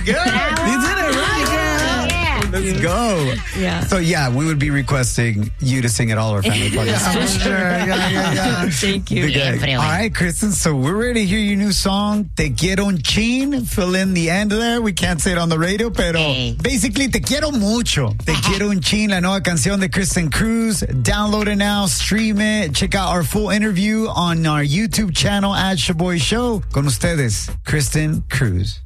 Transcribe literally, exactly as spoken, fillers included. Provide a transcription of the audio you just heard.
good. You did it right, girl. Yeah. Let's go. Yeah. So, yeah, we would be requesting you to sing at all our family parties. Yeah, for sure. Yeah, yeah, yeah. Thank you. Okay. All right, Kristen. So, we're ready to hear your new song, Te Quiero un Chin. Fill in the end there. We can't say it on the radio, pero Hey. basically, Te Quiero Mucho. Te Quiero un Chin, la nueva canción de Kristen Cruz. Download it now, stream it. Check out our full interview on our YouTube channel at Shaboy Show. Con ustedes, Kristen Cruz.